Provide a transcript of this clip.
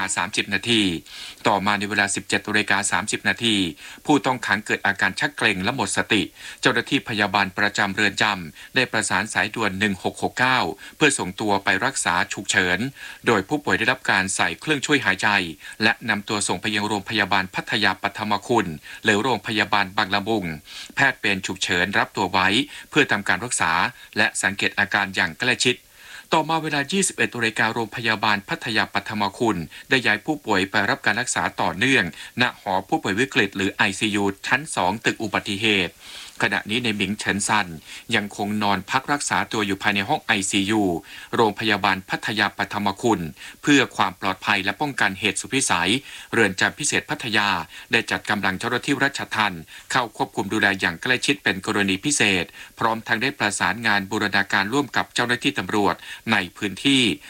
30 นาทีต่อมาในเวลา 17:30 นาทีผู้ต้องขังเกิดอาการชักเกร็งและหมดสติเจ้าหน้าที่พยาบาลประจำเรือนจำได้ประสานสายด่วน 1669 เพื่อส่งตัวไปรักษาฉุกเฉินโดยผู้ป่วยได้รับการใส่เครื่องช่วยหายใจและนำตัวส่งไปยังโรงพยาบาลพัทยาปัทมคุณหรือโรงพยาบาลบางละมุงแพทย์เวรฉุกเฉินรับตัวไว้เพื่อทำการรักษาและสังเกตอาการอย่างใกล้ชิดต่อมาเวลา 21 นาฬิกาโรงพยาบาลพัทยาปัทมคุณได้ย้ายผู้ป่วยไปรับการรักษาต่อเนื่องณหอผู้ป่วยวิกฤตหรือ ICU ชั้น 2 ตึกอุบัติเหตุขณะนี้ในหมิงเฉินซันยังคงนอนพักรักษาตัวอยู่ภายในห้อง ICU โรงพยาบาลพัทยาปัทมคุณเพื่อความปลอดภัยและป้องกันเหตุสุดวิสัยเรือนจำพิเศษพัทยาได้จัดกำลังเจ้าหน้าที่ราชทัณฑ์เข้าควบคุมดูแลอย่างใกล้ชิดเป็นกรณีพิเศษพร้อมทั้งได้ประสานงานบูรณาการร่วมกับเจ้าหน้าที่ตำรวจในพื้นที่